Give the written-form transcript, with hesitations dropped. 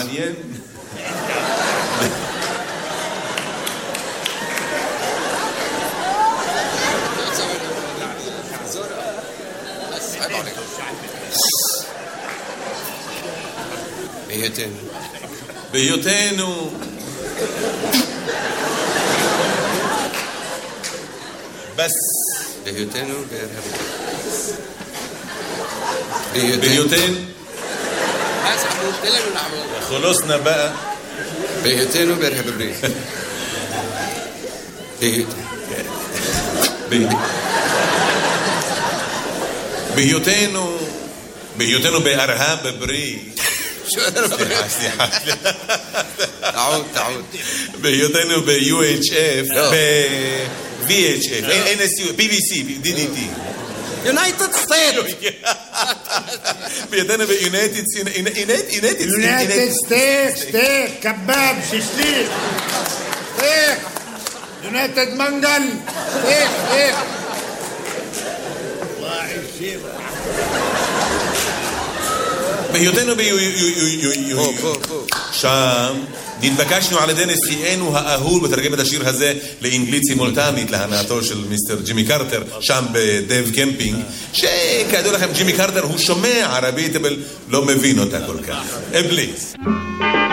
מעניין. בהיותנו בס בהיותנו בהיותנו خلصنا بقى בהיותנו בארץ הברית בהיותנו בארה"ב הברית סליחה تعود בהיותנו ב-UHF ב-VHF NSU BBC DDT United States בהיותנו ב-United States steak كباب شيشليك steak United منقل steak בהיותנו שם נתבקשנו על ידי נשיאנו האהוב בתרגמת השיר הזה לאנגלית סימולטנית להנאתו של מיסטר ג'ימי קרטר שם בדב קמפינג, שכידוע לכם ג'ימי קרטר הוא שומע ערבית אבל לא מבין אותה כל כך. אבליס